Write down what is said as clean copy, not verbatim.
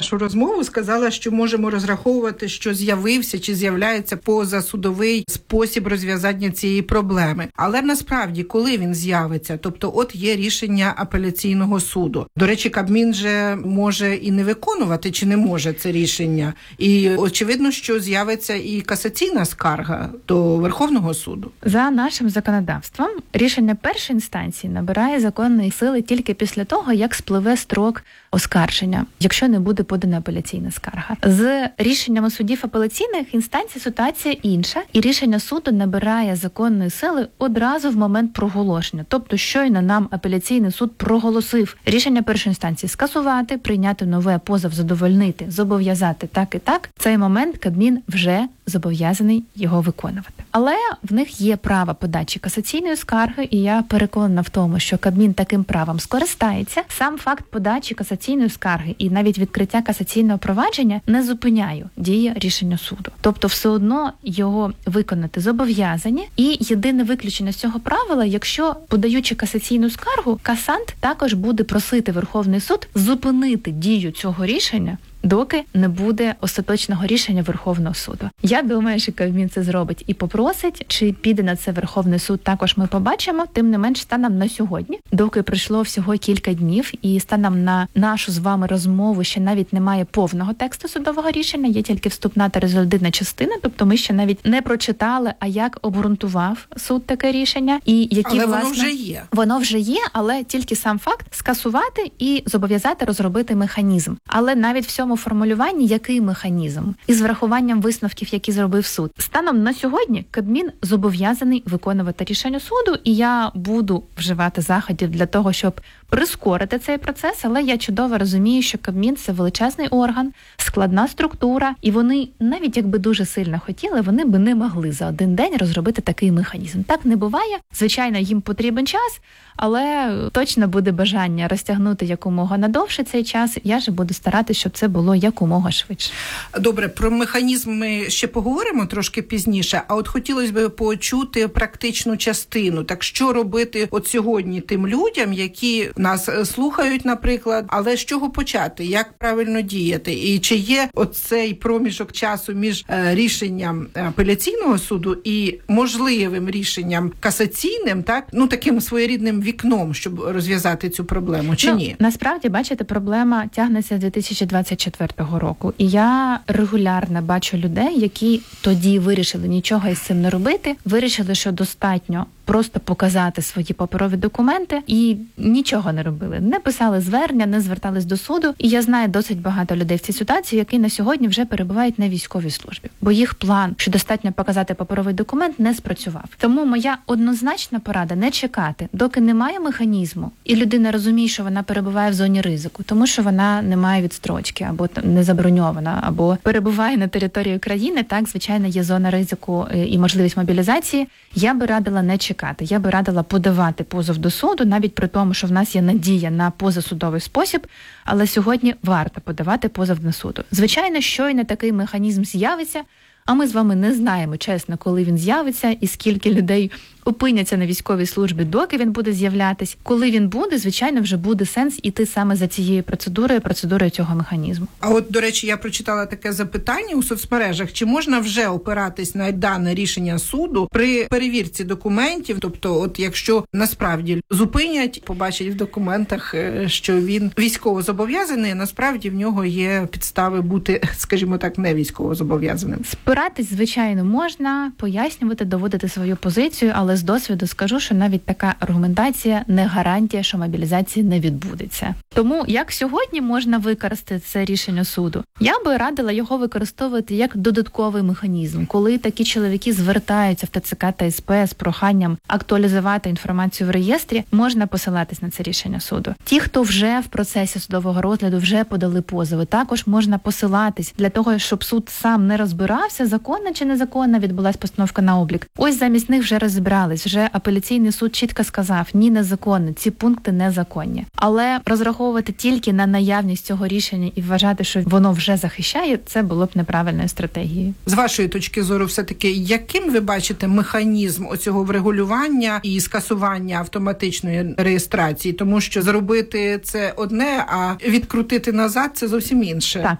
нашу розмову, сказала, що можемо розраховувати, що з'явився чи з'являється позасудовий спосіб розв'язання цієї проблеми. Але насправді, коли він з'явиться, тобто от є рішення апеляційного суду. До речі, Кабмін же може і не виконувати, чи не може це рішення. І очевидно, що з'явиться і касаційна скарга до Верховного суду. За нашим законодавством, рішення першої інстанції набирає законної сили тільки після того, як спливе строк оскарження, якщо не буде подана апеляційна скарга. З рішеннями судів апеляційних інстанцій ситуація інша, і рішення суду набирає законної сили одразу в момент проголошення. Тобто, щойно нам апеляційний суд проголосив рішення першої інстанції скасувати, прийняти нове, позов задовольнити, зобов'язати так і так, в цей момент Кабмін вже зобов'язаний його виконувати. Але в них є право подачі касаційної скарги, і я переконана в тому, що Кабмін таким правом скористається. Сам факт подачі касаційної скарги і навіть відкриття касаційного провадження не зупиняє дії рішення суду. Тобто все одно його виконати зобов'язані. І єдине виключення з цього правила, якщо, подаючи касаційну скаргу, касант також буде просити Верховний суд зупинити дію цього рішення, доки не буде остаточного рішення Верховного суду. Я думаю, що Кабмін це зробить і попросить, чи піде на це Верховний суд, також ми побачимо. Тим не менш, станом на сьогодні, доки пройшло всього кілька днів, і станом на нашу з вами розмову ще навіть немає повного тексту судового рішення, є тільки вступна та резолютивна частина, тобто ми ще навіть не прочитали, а як обґрунтував суд таке рішення, і які, але власне... воно вже є. Воно вже є, але тільки сам факт скасувати і зобов'язати розробити механізм. Але навіть в цьому формулюванні, який механізм, із врахуванням висновків, які зробив суд. Станом на сьогодні Кабмін зобов'язаний виконувати рішення суду, і я буду вживати заходів для того, щоб прискорити цей процес, але я чудово розумію, що Кабмін – це величезний орган, складна структура, і вони, навіть якби дуже сильно хотіли, вони би не могли за один день розробити такий механізм. Так не буває. Звичайно, їм потрібен час, але точно буде бажання розтягнути якомога надовше цей час. Я ж буду старатися, щоб це було якомога швидше. Добре, про механізм ми ще поговоримо трошки пізніше, а от хотілося б почути практичну частину. Так що робити от сьогодні тим людям, які нас слухають, наприклад, але з чого почати? Як правильно діяти? І чи є оцей проміжок часу між рішенням апеляційного суду і можливим рішенням касаційним, так? Ну, таким своєрідним вікном, щоб розв'язати цю проблему, чи ні? Насправді, бачите, проблема тягнеться з 2024 року. І я регулярно бачу людей, які тоді вирішили нічого із цим не робити, вирішили, що достатньо просто показати свої паперові документи і нічого не робили. Не писали звернення, не звертались до суду. І я знаю досить багато людей в цій ситуації, які на сьогодні вже перебувають на військовій службі. Бо їх план, що достатньо показати паперовий документ, не спрацював. Тому моя однозначна порада – не чекати, доки немає механізму, і людина розуміє, що вона перебуває в зоні ризику, тому що вона не має відстрочки, або не заброньована, або перебуває на території країни, так, звичайно, є зона ризику і можливість мобілізації. Я би радила не чекати. Я би радила подавати позов до суду, навіть при тому, що в нас є надія на позасудовий спосіб, але сьогодні варто подавати позов до суду. Звичайно, щойно такий механізм з'явиться, а ми з вами не знаємо, чесно, коли він з'явиться і скільки людей опиняться на військовій службі, доки він буде з'являтись. Коли він буде, звичайно, вже буде сенс іти саме за цією процедурою цього механізму. А от, до речі, я прочитала таке запитання у соцмережах, чи можна вже опиратись на дане рішення суду при перевірці документів, тобто, от якщо насправді зупинять, побачать в документах, що він військовозобов'язаний, насправді в нього є підстави бути, скажімо так, не військовозобов'язаним. Спиратись, звичайно, можна, пояснювати, доводити свою позицію, але з досвіду скажу, що навіть така аргументація не гарантія, що мобілізації не відбудеться. Тому як сьогодні можна використати це рішення суду? Я би радила його використовувати як додатковий механізм, коли такі чоловіки звертаються в ТЦК та СП з проханням актуалізувати інформацію в реєстрі, можна посилатись на це рішення суду. Ті, хто вже в процесі судового розгляду, вже подали позови, також можна посилатись для того, щоб суд сам не розбирався, законно чи незаконно відбулась постановка на облік. Ось замість них вже розібрались, вже апеляційний суд чітко сказав, ні, незаконно, ці пункти незаконні. Але розраховувати тільки на наявність цього рішення і вважати, що воно вже захищає, це було б неправильною стратегією. З вашої точки зору, все-таки, яким ви бачите механізм оцього врегулювання і скасування автоматичної реєстрації? Тому що зробити це одне, а відкрутити назад – це зовсім інше. Так,